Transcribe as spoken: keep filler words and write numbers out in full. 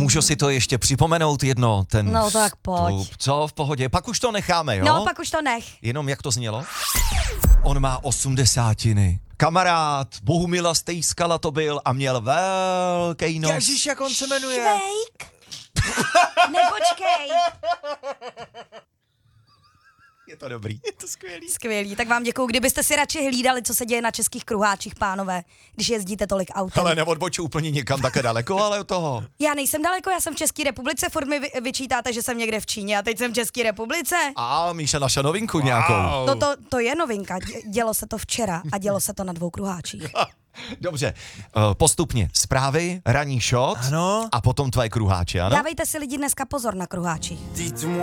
Můžu si to ještě připomenout jedno, ten No tak pojď. vstup. Co, v pohodě, pak už to necháme, jo? No, pak už to nech. Jenom jak to znělo? On má osmdesátiny. Kamarád Bohumila Stejskala to byl a měl velký nos. Ježíš, jak on se jmenuje? Švejk? Nepočkej. Je to dobrý. Je to skvělý. Skvělý, tak vám děkuju. Kdybyste si radši hlídali, co se děje na českých kruháčích, pánové, když jezdíte tolik autem. Ale neodboču úplně nikam také daleko, ale od toho. Já nejsem daleko, já jsem v České republice, furt mi vy, vyčítáte, že jsem někde v Číně a teď jsem v České republice. A Míša naša novinku wow. nějakou. No to, to je novinka, Dě- dělo se to včera a dělo se to na dvou kruháčích. Dobře, uh, postupně zprávy, ranní shot Ano. a potom tvoje kruháče, ano? Dávejte si lidi dneska pozor na kruháčích.